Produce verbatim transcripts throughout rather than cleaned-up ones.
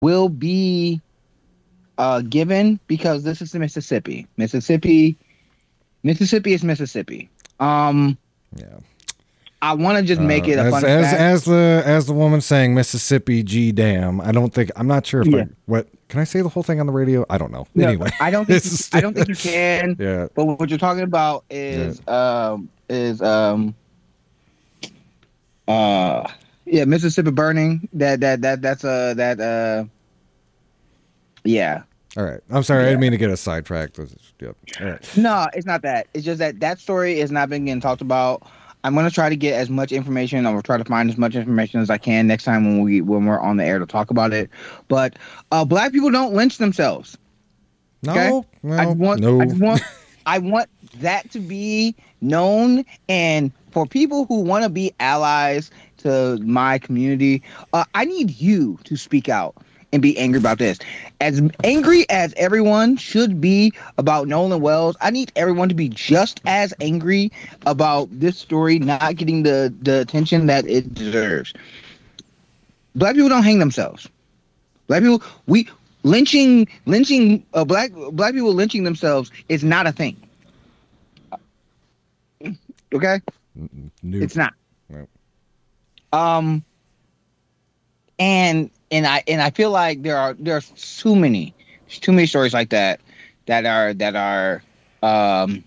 will be uh, given because this is Mississippi. Mississippi, Mississippi is Mississippi. Um, Yeah. I want to just make Uh, it a as fun as fact. as the as the woman saying Mississippi G damn. I don't think I'm not sure if Yeah. I what can I say the whole thing on the radio? I don't know. No, Anyway, I don't think this you, is I don't think you can. yeah But what you're talking about yeah. is um is um uh yeah Mississippi burning. That that that that's uh that uh yeah. All right. I'm sorry. I Yeah. didn't mean to get us sidetracked. This is- Yep. All right. No, it's not that. It's just that that story is not been getting talked about. I'm gonna try to get as much information. I'm gonna try to find as much information as I can next time when we when we're on the air to talk about it. But uh, black people don't lynch themselves. Okay, No. I No. just want I No. just want I want that to be known, and for people who want to be allies to my community, uh, I need you to speak out and be angry about this. As angry as everyone should be about Nolan Wells, I need everyone to be just as angry about this story not getting the, the attention that it deserves. Black people don't hang themselves. Black people, we lynching, lynching, uh, black black people lynching themselves is not a thing. Okay, Nope. it's not. Nope. Um, and and I and I feel like there are there's too many, there's too many stories like that that are that are um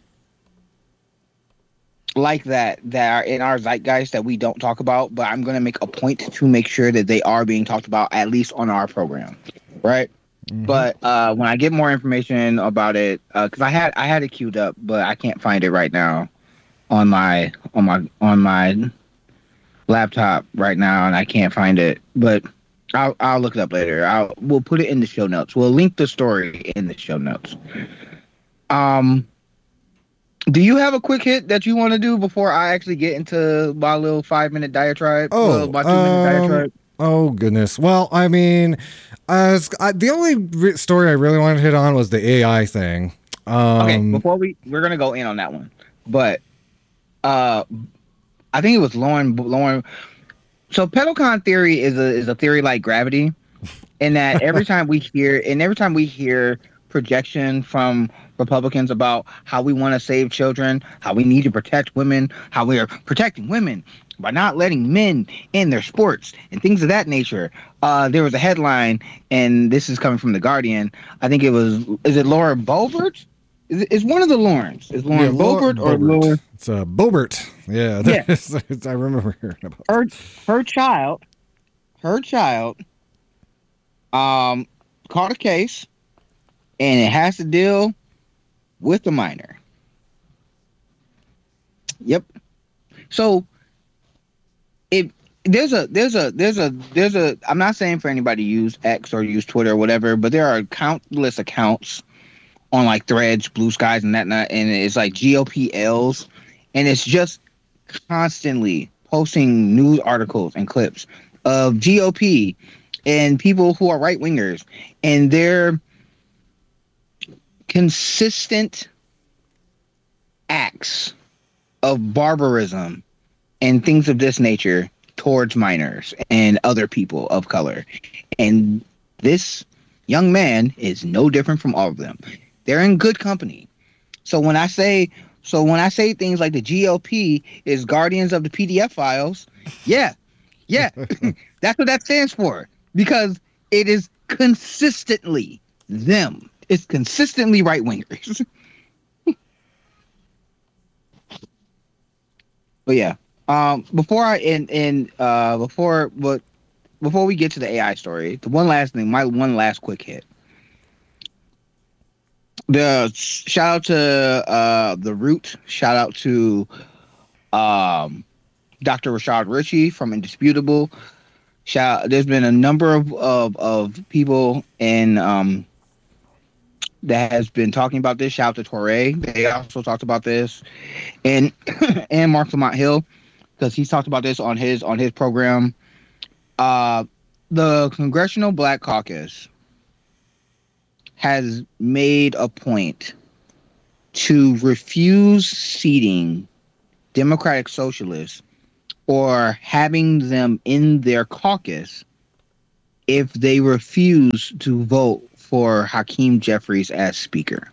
like that that are in our zeitgeist that we don't talk about. But I'm gonna make a point to make sure that they are being talked about at least on our program, right? Mhm. But uh, when I get more information about it, because I had I had it queued up, but I can't find it right now on my on my on my laptop right now, and I can't find it. But I'll I'll look it up later. I'll we'll put it in the show notes. We'll link the story in the show notes. Um, do you have a quick hit that you want to do before I actually get into my little five minute diatribe? Oh, well, my two minute um, diatribe. oh goodness. Well, I mean, as I, the only re- story I really wanted to hit on was the A I thing. Um, Okay, before we we're gonna go in on that one, but uh, I think it was Lauren Lauren. So pedocon theory is a is a theory like gravity, in that every time we hear and every time we hear projection from Republicans about how we want to save children, how we need to protect women, how we are protecting women by not letting men in their sports and things of that nature. Uh, there was a headline, and this is coming from the Guardian. I think it was is it Laura Boebert? Is it, is one of the Laurens? Is Lauren yeah, Lau- Boebert or Boebert. Laura? It's uh, Bobert. Yeah, Yeah. there's- I remember hearing about. her her child her child um caught a case, and it has to deal with the minor. Yep. So if there's a there's a there's a there's a I'm not saying for anybody to use X or use Twitter or whatever, but there are countless accounts on like Threads, Blue Skies, and that, and it's like G O P Ls, and it's just constantly posting news articles and clips of G O P and people who are right wingers and their consistent acts of barbarism and things of this nature towards minors and other people of color. And this young man is no different from all of them. They're in good company. So when I say so when I say things like the G O P is guardians of the P D F files, yeah, yeah, that's what that stands for, because it is consistently them. It's consistently right wingers. But yeah, um, before I and and uh, before what before we get to the A I story, the one last thing, my one last quick hit. The shout out to uh, the Root. Shout out to um, Doctor Rashad Ritchie from Indisputable. Shout. There's been a number of of, of people in um, that has been talking about this. Shout out to Torre. They also talked about this, and and Mark Lamont Hill, because he's talked about this on his on his program. Uh, the Congressional Black Caucus has made a point to refuse seating Democratic Socialists or having them in their caucus if they refuse to vote for Hakeem Jeffries as Speaker.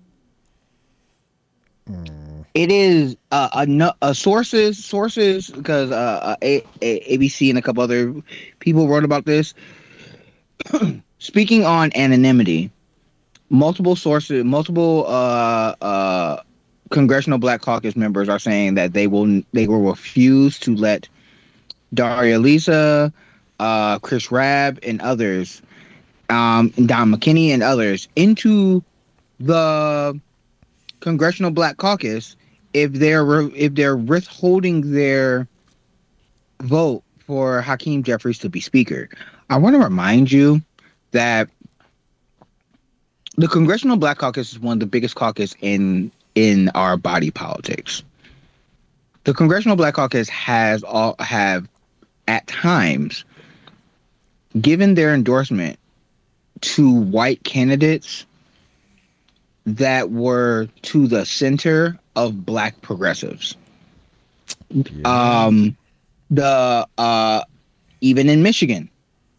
Mm. It is uh, a, no- a sources sources because uh, a, a, ABC and a couple other people wrote about this. Speaking on anonymity, multiple sources, multiple uh, uh, Congressional Black Caucus members are saying that they will they will refuse to let Daria Lisa, uh, Chris Rabb, and others, um, and Don McKinney and others into the Congressional Black Caucus if they're if they're withholding their vote for Hakeem Jeffries to be Speaker. I want to remind you that the Congressional Black Caucus is one of the biggest caucus in in our body politics. The Congressional Black Caucus has all have at times given their endorsement to white candidates that were to the center of black progressives. Yeah. Um, the uh, even in Michigan,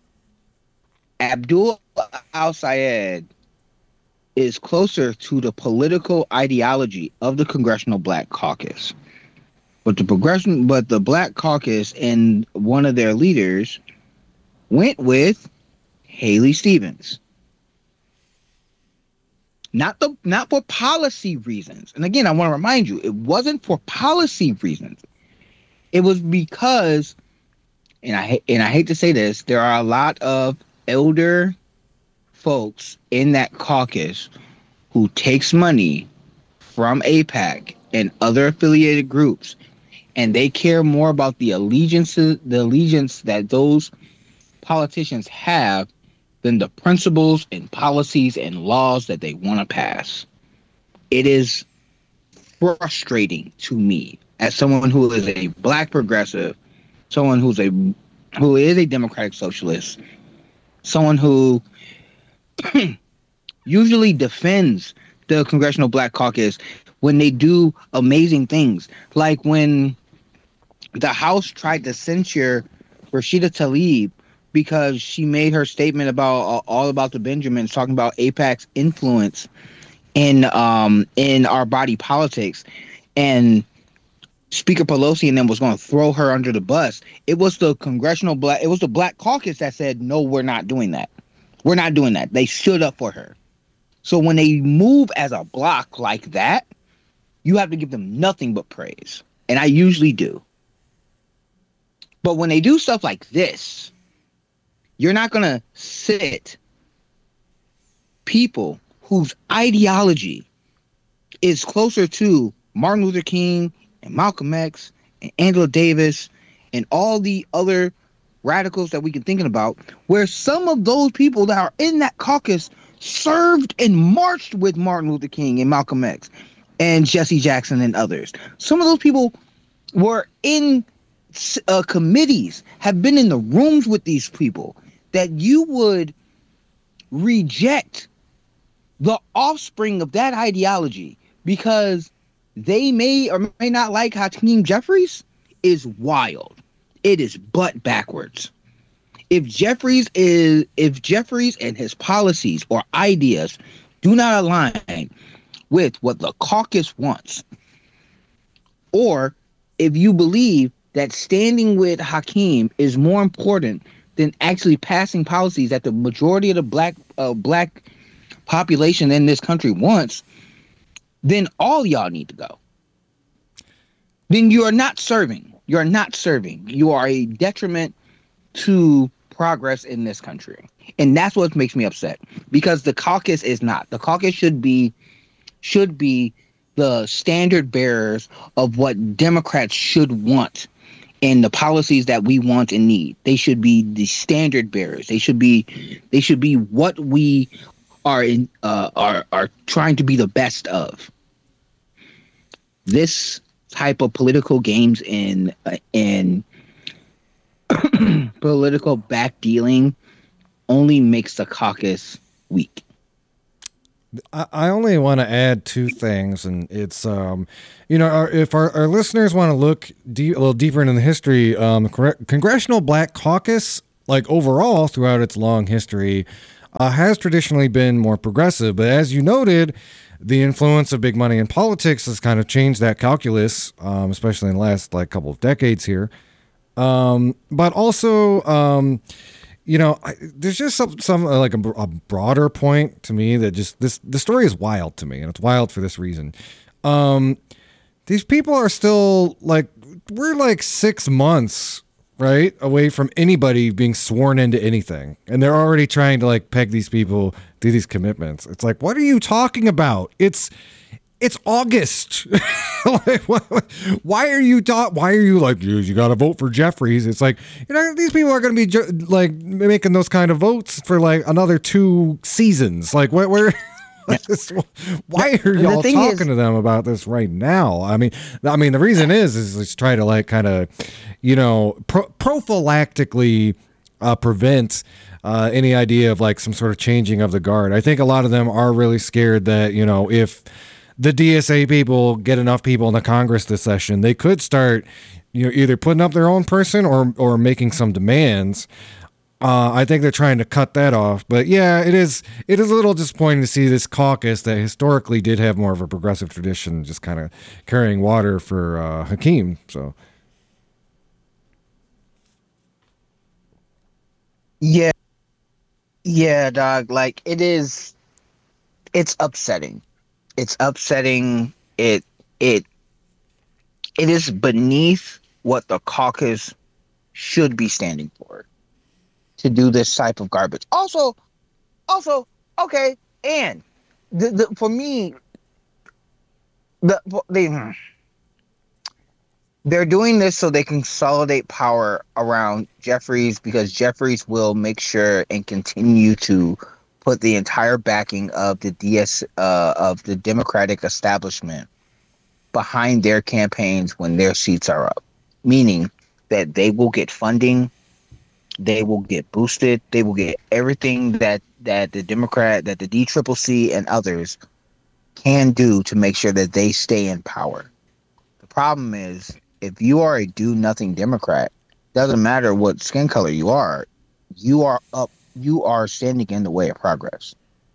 Abdul Al-Sayed is closer to the political ideology of the Congressional Black Caucus. But the progression, but the Black Caucus and one of their leaders went with Haley Stevens. Not the not for policy reasons. And again, I want to remind you, it wasn't for policy reasons. It was because, and I and I hate to say this, there are a lot of elder folks in that caucus who takes money from AIPAC and other affiliated groups, and they care more about the allegiances, the allegiance that those politicians have than the principles and policies and laws that they want to pass. It is frustrating to me as someone who is a black progressive, someone who's a who is a democratic socialist, someone who usually defends the Congressional Black Caucus when they do amazing things, like when the House tried to censure Rashida Tlaib because she made her statement about uh, all about the Benjamins, talking about AIPAC's influence in um in our body politics, and Speaker Pelosi and them was going to throw her under the bus. It was the Congressional Black, it was the Black Caucus that said, no, we're not doing that. We're not doing that. They stood up for her. So when they move as a block like that, you have to give them nothing but praise. And I usually do. But when they do stuff like this, you're not going to sit people whose ideology is closer to Martin Luther King and Malcolm X and Angela Davis and all the other radicals that we can think about, where some of those people that are in that caucus served and marched with Martin Luther King and Malcolm X and Jesse Jackson and others. Some of those people were in uh, committees, have been in the rooms with these people, that you would reject the offspring of that ideology because they may or may not like Hakeem Jeffries is wild. It is butt backwards. If Jeffries is if Jeffries and his policies or ideas do not align with what the caucus wants, or if you believe that standing with Hakeem is more important than actually passing policies that the majority of the black uh, black population in this country wants, then all y'all need to go. Then you are not serving. You are not serving. You are a detriment to progress in this country. And that's what makes me upset, because the caucus is not. The caucus should be should be the standard bearers of what Democrats should want and the policies that we want and need. They should be the standard bearers. They should be they should be what we are in uh, are are trying to be the best of. This type of political games and uh, and political backdealing only makes the caucus weak. I, I only want to add two things, and it's um, you know, our, if our, our listeners want to look deep, a little deeper into the history, um, Congressional Black Caucus like overall throughout its long history, uh, has traditionally been more progressive. But as you noted, the influence of big money in politics has kind of changed that calculus, um, especially in the last like couple of decades here. Um, but also, um, you know, I, there's just some, some uh, like a, a broader point to me that just this the story is wild to me, and it's wild for this reason. Um, these people are still like we're like six months right away from anybody being sworn into anything, and they're already trying to like peg these people to these commitments. It's like, what are you talking about? It's It's August. Like, why are you ta- Why are you like you, you got to vote for Jeffries? It's like, you know, these people are going to be ju- like making those kind of votes for like another two seasons. Like, where, where why are y'all talking is, to them about this right now? I mean, I mean, the reason is is just try to like kind of, you know, pro- prophylactically uh, prevent uh, any idea of like some sort of changing of the guard. I think a lot of them are really scared that, you know, if the D S A people get enough people in the Congress this session, they could start, you know, either putting up their own person or or making some demands. Uh, I think they're trying to cut that off. But yeah, it is it is a little disappointing to see this caucus that historically did have more of a progressive tradition just kind of carrying water for uh, Hakeem. So yeah, yeah, dog. Like it is, it's upsetting. It's upsetting. It it it is beneath what the caucus should be standing for to do this type of garbage. Also, also, okay, and the, the for me, the they they're doing this so they can consolidate power around Jeffries, because Jeffries will make sure and continue to put the entire backing of the D S uh, of the Democratic establishment behind their campaigns when their seats are up, meaning that they will get funding, they will get boosted, they will get everything that that the Democrat, that the D C C C and others can do to make sure that they stay in power. The problem is, if you are a do-nothing Democrat, doesn't matter what skin color you are, you are up. You are standing in the way of progress.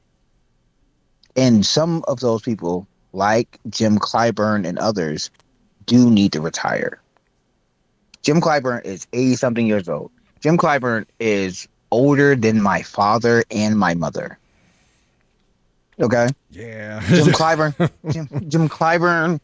And some of those people, like Jim Clyburn and others, do need to retire. Jim Clyburn is eighty-something years old. Jim Clyburn is older than my father and my mother. Okay? Yeah. Jim Clyburn. Jim, Jim Clyburn.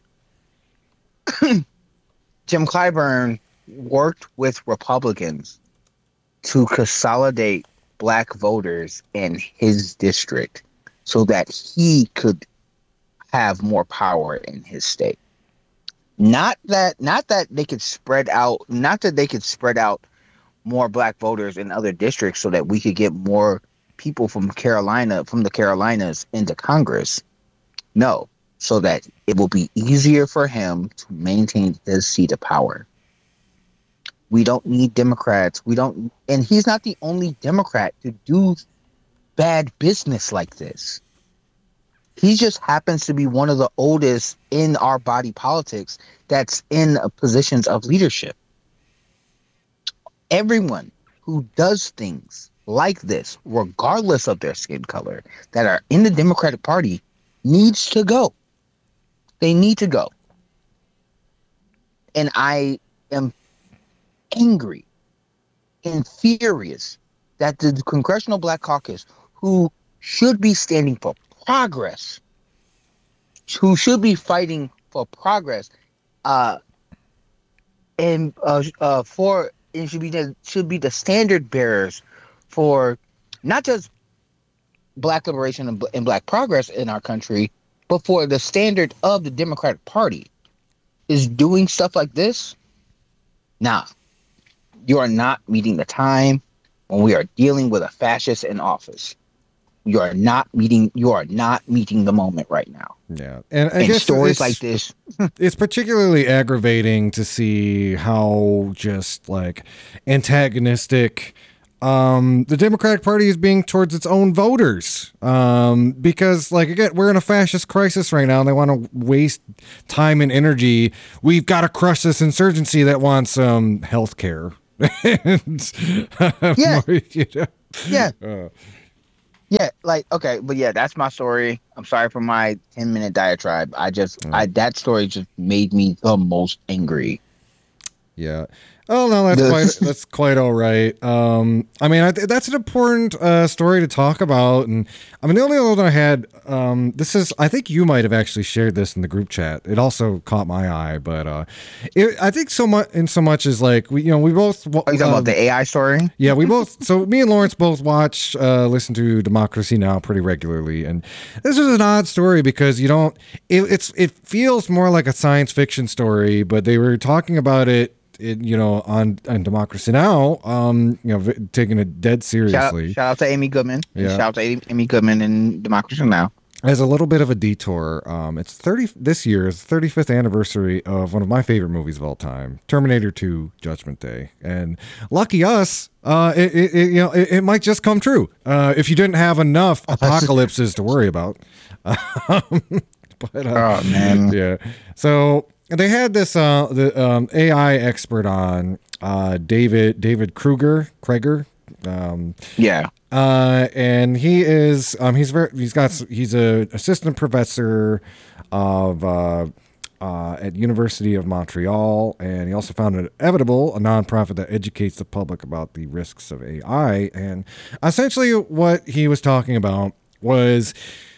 Jim Clyburn worked with Republicans to consolidate Black voters in his district so that he could have more power in his state. Not that not that they could spread out, not that they could spread out more Black voters in other districts so that we could get more people from Carolina, from the Carolinas into Congress. No, so that it will be easier for him to maintain his seat of power. We don't need Democrats. We don't, and he's not the only Democrat to do bad business like this. He just happens to be one of the oldest in our body politics that's in positions of leadership. Everyone who does things like this, regardless of their skin color, that are in the Democratic Party, needs to go. They need to go. And I am angry and furious that the Congressional Black Caucus, who should be standing for progress, who should be fighting for progress, uh, and uh, uh, for it should be the, should be the standard bearers for not just Black liberation and, and Black progress in our country, but for the standard of the Democratic Party, is doing stuff like this. Nah. You are not meeting the time when we are dealing with a fascist in office. You are not meeting. You are not meeting the moment right now. Yeah, and I and guess stories like this. It's particularly aggravating to see how just like antagonistic um, the Democratic Party is being towards its own voters. Um, because, like, again, we're in a fascist crisis right now, and they want to waste time and energy. We've got to crush this insurgency that wants um, health care. and, Yeah. more, you know, Yeah. uh, Yeah, like okay, but yeah, that's my story. I'm sorry for my ten minute diatribe. I just, I that story just made me the most angry. yeah. Oh no, that's The- quite that's quite all right. Um, I mean, I, that's an important uh, story to talk about, and I mean, the only other one I had, um, this is, I think you might have actually shared this in the group chat. It also caught my eye, but uh, it, I think so much in so much as like we, you know, we both. Are you talking um, about the A I story? Yeah, we both. So me and Lawrence both watch, uh, listen to Democracy Now! Pretty regularly, and this is an odd story because you don't. It, it's it feels more like a science fiction story, but they were talking about it. It, you know, on, on Democracy Now, um, you know, v- taking it dead Shout out, seriously. shout out to Amy Goodman. And Yeah. Shout out to Amy, Amy Goodman and Democracy Now! As a little bit of a detour, um, it's thirty this year is the thirty-fifth anniversary of one of my favorite movies of all time, Terminator two: Judgment Day, and lucky us, uh, it, it, it you know it, it might just come true uh, if you didn't have enough apocalypses to worry about. Um, but uh, Oh man. yeah, so they had this uh, the um, A I expert on, uh, David David Kruger Kreger. Um, Yeah. uh, and he is um, he's very he's got he's a assistant professor of uh, uh, at University of Montreal, and he also founded Evitable, a nonprofit that educates the public about the risks of A I. And essentially, what he was talking about was,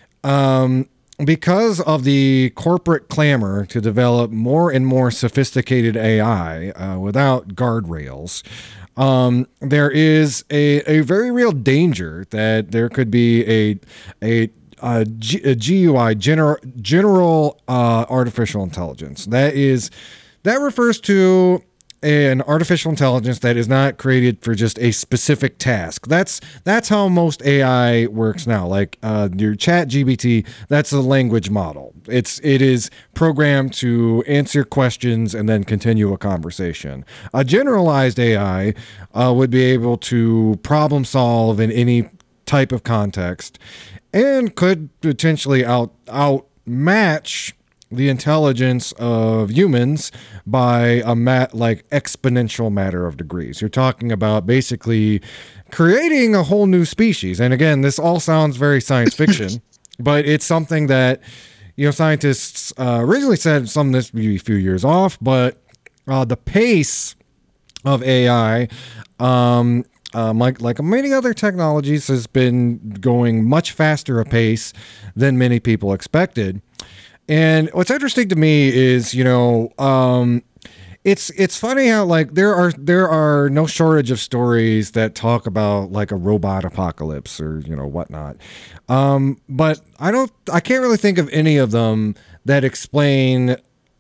um, because of the corporate clamor to develop more and more sophisticated A I uh, without guardrails, um, there is a, a very real danger that there could be a a, a, G, a G U I, general general uh, artificial intelligence. That is that refers to an artificial intelligence that is not created for just a specific task. That's that's how most A I works now. Like uh, your Chat G P T, that's a language model. It's it is programmed to answer questions and then continue a conversation. A generalized A I uh, would be able to problem solve in any type of context and could potentially out outmatch the intelligence of humans by a mat like exponential matter of degrees. You're talking about basically creating a whole new species. And again, this all sounds very science fiction, but it's something that, you know, scientists uh, originally said some of this would be a few years off, but uh, the pace of A I, um, um, like like many other technologies, has been going much faster a pace than many people expected. And what's interesting to me is, you know, um, it's it's funny how like there are there are no shortage of stories that talk about like a robot apocalypse or, you know, whatnot. Um, but I don't I can't really think of any of them that explain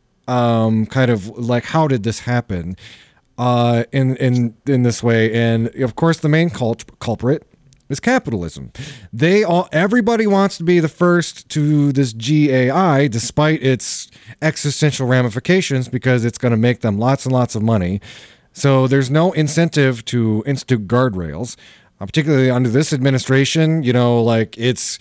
um, kind of like how did this happen uh, in in in this way. And of course, the main cult- culprit is capitalism. They all, everybody wants to be the first to this G A I, despite its existential ramifications, because it's going to make them lots and lots of money. So there's no incentive to institute guardrails, uh, particularly under this administration. You know, like it's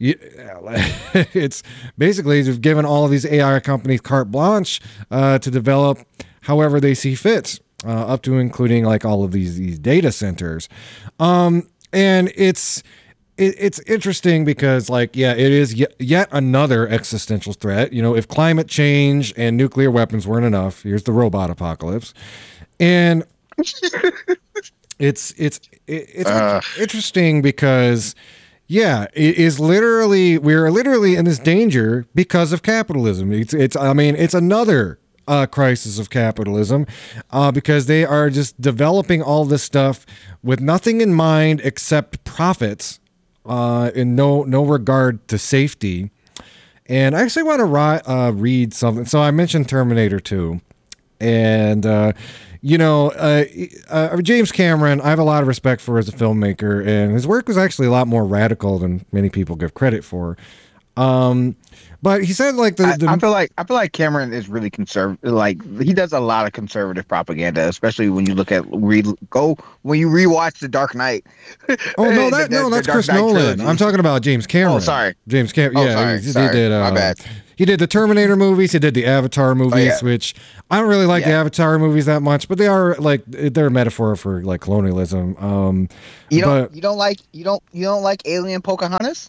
it's basically they've given all of these A I companies carte blanche uh, to develop however they see fit, uh, up to including like all of these these data centers. Um, And it's it, it's interesting because, like, yeah, it is yet, yet another existential threat. You know, if climate change and nuclear weapons weren't enough, here's the robot apocalypse, and it's it's it's Uh. interesting because, yeah, it is literally we're literally in this danger because of capitalism. It's it's I mean it's another Uh, crisis of capitalism, uh, because they are just developing all this stuff with nothing in mind except profits, uh, in no no regard to safety. And I actually want to ri- uh, read something. So I mentioned Terminator two, and uh, you know, uh, uh, James Cameron, I have a lot of respect for as a filmmaker, and his work was actually a lot more radical than many people give credit for. Um, but he said like the, the I, I feel like I feel like Cameron is really conservative. Like he does a lot of conservative propaganda, especially when you look at re go when you rewatch The Dark Knight. Oh no, that The- no, the that's Dark Chris Knight Nolan. trilogy. I'm talking about James Cameron. Oh, sorry. James Cameron. Oh, Yeah, sorry, he, he sorry. did. Uh, My bad. he did the Terminator movies. He did the Avatar movies, yeah. which I don't really like Yeah. the Avatar movies that much, but they are like they're a metaphor for like colonialism. Um, You don't but you don't like you don't you don't like Alien Pocahontas?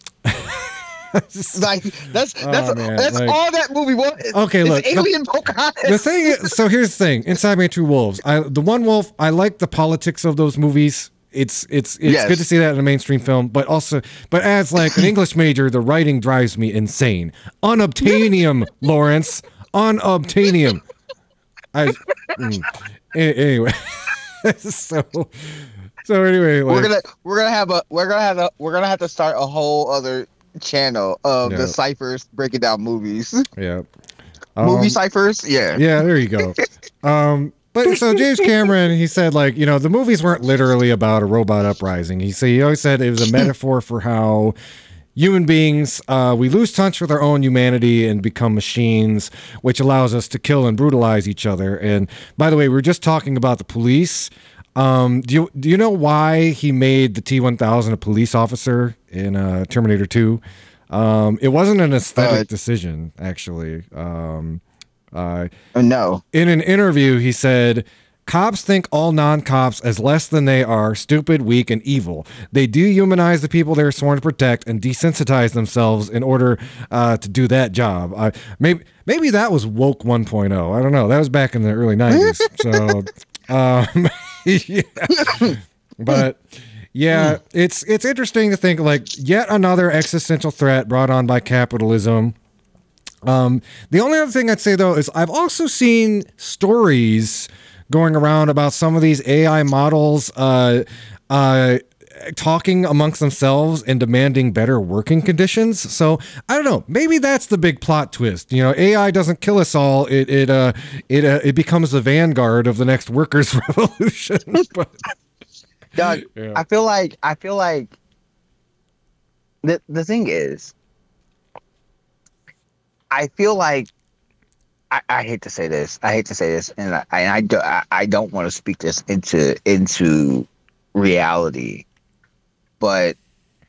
Like that's that's Oh, man, that's like- all that movie was. Okay, It's look, the- Alien Pocahontas. the thing is, so here's the thing. Inside Me Two Wolves. I the One Wolf, I like the politics of those movies. It's it's it's Yes. good to see that in a mainstream film, but also but as like an English major, the writing drives me insane. Unobtainium, Lawrence. Unobtainium. I mm. A- anyway. so so anyway, like, we're gonna we're gonna have a we're gonna have a we're gonna have to start a whole other channel of Yeah. the ciphers breaking down movies. yeah. Movie Um, ciphers, yeah. Yeah, there you go. Um, but so James Cameron, he said like, you know, the movies weren't literally about a robot uprising. He said he always said it was a metaphor for how human beings, uh, we lose touch with our own humanity and become machines, which allows us to kill and brutalize each other. And by the way, we were just talking about the police. Um, do you do you know why he made the T one thousand a police officer in uh, Terminator two? Um, it wasn't an aesthetic Uh, decision, actually. Um, uh, Uh, No. in an interview, he said, "Cops think all non-cops as less than they are, stupid, weak, and evil. They dehumanize the people they're sworn to protect and desensitize themselves in order uh, to do that job." Uh, maybe maybe that was woke 1.0. I don't know. That was back in the early nineties. So, um, yeah. But yeah, it's it's interesting to think like yet another existential threat brought on by capitalism. Um, the only other thing I'd say though is I've also seen stories going around about some of these A I models uh, uh, talking amongst themselves and demanding better working conditions. So I don't know. Maybe that's the big plot twist. You know, A I doesn't kill us all. It it uh, it uh, it becomes the vanguard of the next workers' revolution. But, Doug, Yeah. I feel like I feel like the the thing is, I feel like I, I hate to say this. I hate to say this, and I and I, do, I, I don't want to speak this into into reality, but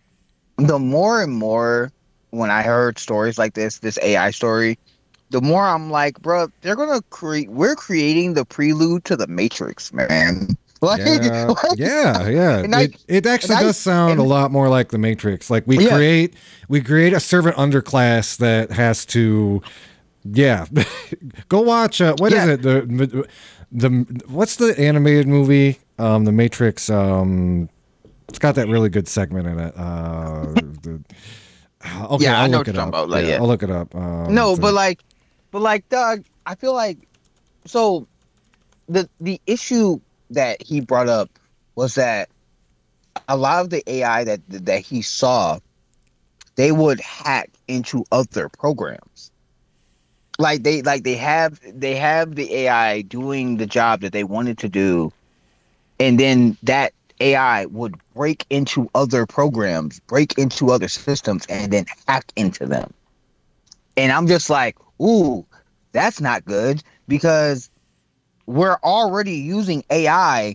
the more and more when I heard stories like this, this A I story, the more I'm like, bro, they're gonna create. We're creating the prelude to the Matrix, man. Like, yeah, like- yeah, yeah. And I- It, it actually and I- does sound and- a lot more like the Matrix. Like we Yeah. create, we create a servant underclass that has to, yeah. Go watch. Uh, what is Yeah. it? The, the what's the animated movie? Um, the Matrix. Um, it's got that really good segment in it. Uh, the, okay, Yeah, I I'll know look what it you're up. talking about, like, yeah, yeah. I'll look it up. Um, No, so- but like, but like, Doug, I feel like so the the issue that he brought up was that a lot of the A I that that he saw, they would hack into other programs. Like they like they have they have the A I doing the job that they wanted to do, and then that A I would break into other programs, break into other systems, and then hack into them. And I'm just like, ooh, that's not good because we're already using A I.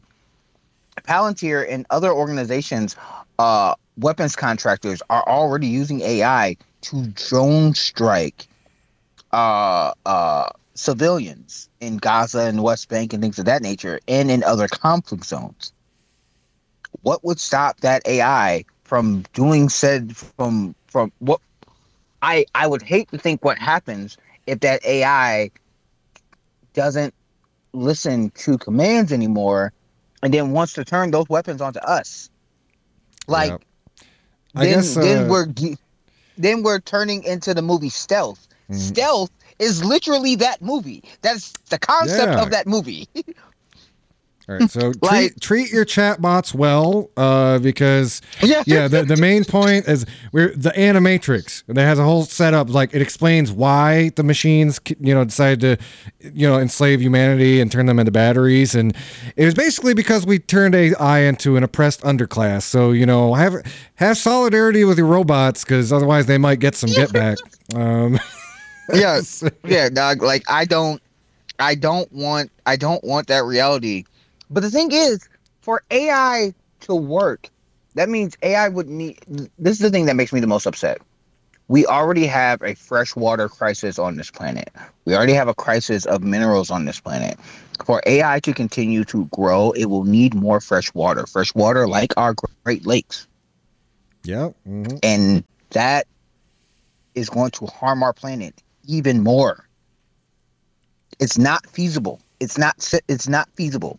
Palantir and other organizations, uh, weapons contractors are already using A I to drone strike uh, uh, civilians in Gaza and West Bank and things of that nature, and in other conflict zones. What would stop that A I from doing said from from what I I would hate to think what happens if that A I doesn't listen to commands anymore and then wants to turn those weapons onto us. Like Yeah. I then guess, then uh, we're ge- then we're turning into the movie Stealth. Mhm. Stealth is literally that movie. That's the concept Yeah. of that movie. All right, so Like- treat treat your chatbots well, uh, because yeah. yeah, the, the main point is we're the Animatrix, and it has a whole setup. Like it explains why the machines, you know, decided to, you know, enslave humanity and turn them into batteries, and it was basically because we turned A I into an oppressed underclass. So you know, have have solidarity with your robots, because otherwise they might get some get back. Um, yeah, yeah, dog. Like I don't, I don't want, I don't want that reality. But the thing is, for A I to work, that means A I would need. This is the thing that makes me the most upset. We already have a freshwater crisis on this planet. We already have a crisis of minerals on this planet. For A I to continue to grow, it will need more fresh water. Fresh water like our Great Lakes. Yeah. Mm-hmm. And that is going to harm our planet even more. It's not feasible. It's not it's not feasible.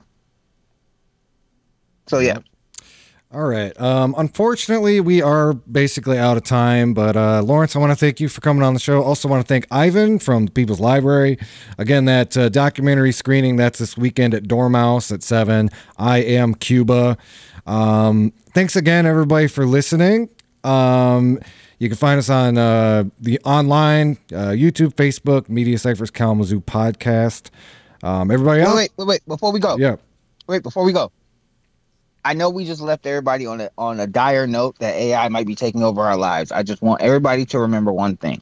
So yeah. All right. Um, unfortunately, we are basically out of time. But uh, Lawrence, I want to thank you for coming on the show. Also want to thank Ivan from the People's Library. Again, that uh, documentary screening, that's this weekend at Dormouse at seven. I Am Cuba. Um, thanks again, everybody, for listening. Um, you can find us on uh, the online, uh, YouTube, Facebook, Media Cyphers Kalamazoo podcast. Um, everybody else? Wait, wait, wait, wait. Before we go. Yeah. Wait, before we go. I know we just left everybody on a on a dire note that A I might be taking over our lives. I just want everybody to remember one thing.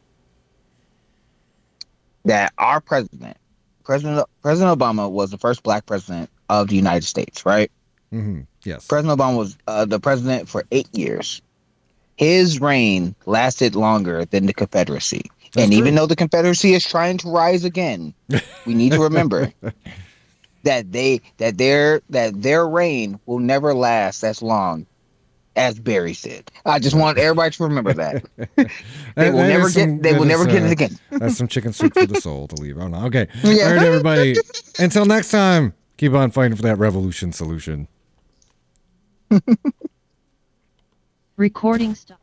That our president, President President Obama, was the first black president of the United States, right? Mm-hmm. Yes. President Obama was uh, the president for eight years. His reign lasted longer than the Confederacy. That's and true. Even though the Confederacy is trying to rise again, we need to remember that they that their that their reign will never last as long as Barry said. I just want everybody to remember that. they that, will that never some, get they will never is, get uh, it again. That's some chicken soup for the soul to leave. Oh no. Okay. Yeah. All right, everybody. Until next time, keep on fighting for that revolution solution. Recording stop.